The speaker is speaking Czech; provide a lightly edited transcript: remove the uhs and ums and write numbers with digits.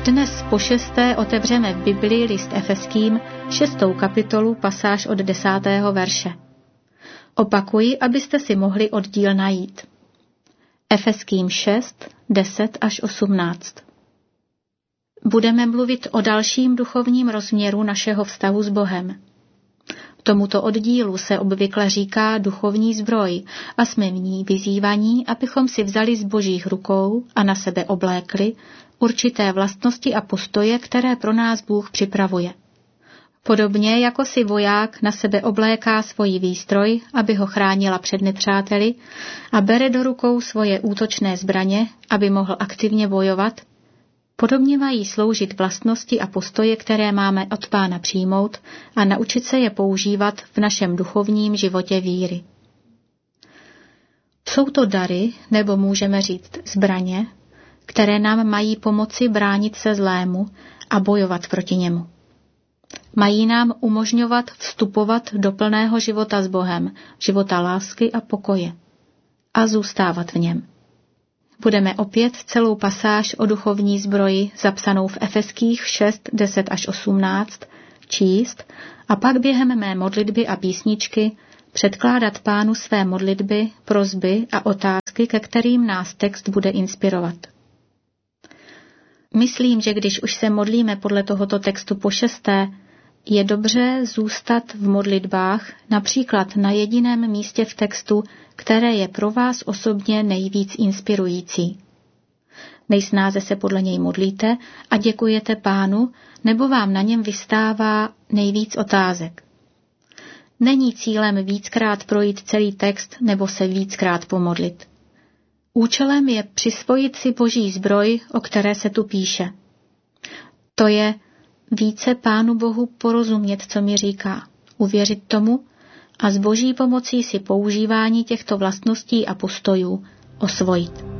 Dnes po 6. otevřeme v Biblii list Efeským 6. kapitolu, pasáž od 10. verše. Opakuji, abyste si mohli oddíl najít. Efeským 6, 10 až 18. Budeme mluvit o dalším duchovním rozměru našeho vztahu s Bohem. Tomuto oddílu se obvykle říká duchovní zbroj a jsme v ní vyzývaní, abychom si vzali z Božích rukou a na sebe oblékli určité vlastnosti a postoje, které pro nás Bůh připravuje. Podobně jako si voják na sebe obléká svoji výstroj, aby ho chránila před nepřáteli, a bere do rukou svoje útočné zbraně, aby mohl aktivně bojovat, podobně mají sloužit vlastnosti a postoje, které máme od Pána přijmout a naučit se je používat v našem duchovním životě víry. Jsou to dary, nebo můžeme říct zbraně, které nám mají pomoci bránit se zlému a bojovat proti němu. Mají nám umožňovat vstupovat do plného života s Bohem, života lásky a pokoje a zůstávat v něm. Budeme opět celou pasáž o duchovní zbroji zapsanou v Efeských 6, 10 až 18 číst a pak během mé modlitby a písničky předkládat Pánu své modlitby, prosby a otázky, ke kterým nás text bude inspirovat. Myslím, že když už se modlíme podle tohoto textu po 6., je dobře zůstat v modlitbách například na jediném místě v textu, které je pro vás osobně nejvíc inspirující. Nejsnáze se podle něj modlíte a děkujete Pánu, nebo vám na něm vystává nejvíc otázek. Není cílem víckrát projít celý text nebo se víckrát pomodlit. Účelem je přisvojit si Boží zbroj, o které se tu píše. To je více Pánu Bohu porozumět, co mi říká, uvěřit tomu a s Boží pomocí si používání těchto vlastností a postojů osvojit.